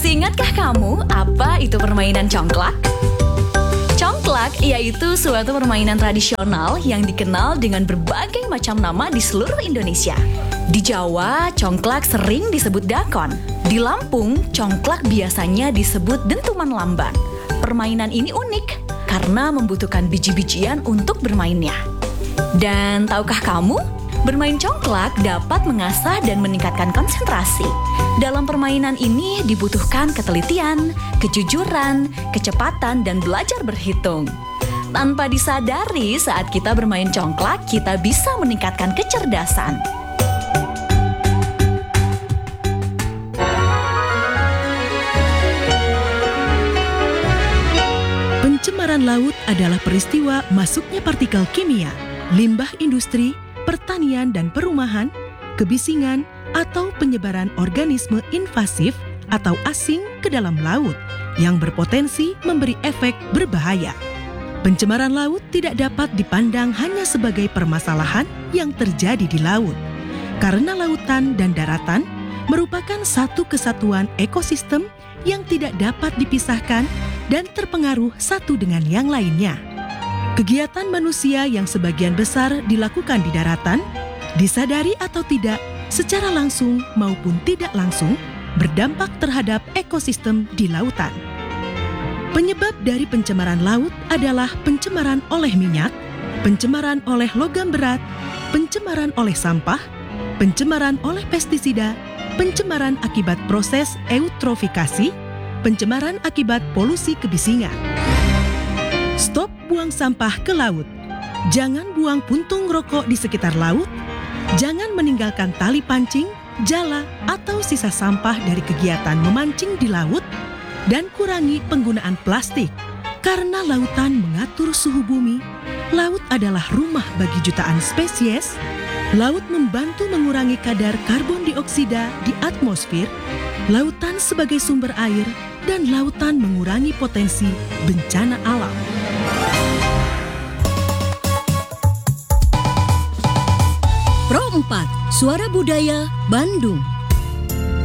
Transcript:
Masih ingatkah kamu apa itu permainan congklak? Congklak yaitu suatu permainan tradisional yang dikenal dengan berbagai macam nama di seluruh Indonesia. Di Jawa, congklak sering disebut dakon. Di Lampung, congklak biasanya disebut dentuman lamban. Permainan ini unik karena membutuhkan biji-bijian untuk bermainnya. Dan tahukah kamu, bermain congklak dapat mengasah dan meningkatkan konsentrasi. Dalam permainan ini dibutuhkan ketelitian, kejujuran, kecepatan, dan belajar berhitung. Tanpa disadari, saat kita bermain congklak, kita bisa meningkatkan kecerdasan. Pencemaran laut adalah peristiwa masuknya partikel kimia, limbah industri, pertanian dan perumahan, kebisingan, atau penyebaran organisme invasif atau asing ke dalam laut yang berpotensi memberi efek berbahaya. Pencemaran laut tidak dapat dipandang hanya sebagai permasalahan yang terjadi di laut, karena lautan dan daratan merupakan satu kesatuan ekosistem yang tidak dapat dipisahkan dan terpengaruh satu dengan yang lainnya. Kegiatan manusia yang sebagian besar dilakukan di daratan, disadari atau tidak, secara langsung maupun tidak langsung, berdampak terhadap ekosistem di lautan. Penyebab dari pencemaran laut adalah pencemaran oleh minyak, pencemaran oleh logam berat, pencemaran oleh sampah, pencemaran oleh pestisida, pencemaran akibat proses eutrofikasi, pencemaran akibat polusi kebisingan. Stop buang sampah ke laut. Jangan buang puntung rokok di sekitar laut. Jangan meninggalkan tali pancing, jala, atau sisa sampah dari kegiatan memancing di laut, dan kurangi penggunaan plastik. Karena lautan mengatur suhu bumi, laut adalah rumah bagi jutaan spesies, laut membantu mengurangi kadar karbon dioksida di atmosfer, lautan sebagai sumber air, dan lautan mengurangi potensi bencana alam. Pro 4, Suara Budaya, Bandung.